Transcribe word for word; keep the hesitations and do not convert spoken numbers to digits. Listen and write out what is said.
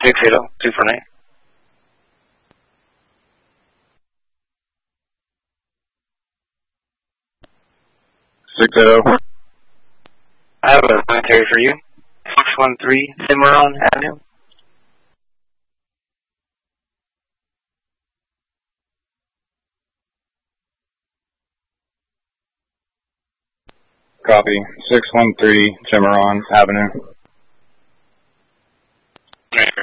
six eight zero, two four nine. six eight zero. I have a commentary for you. six one three Cimarron Avenue. Copy. six one three Cimarron Avenue.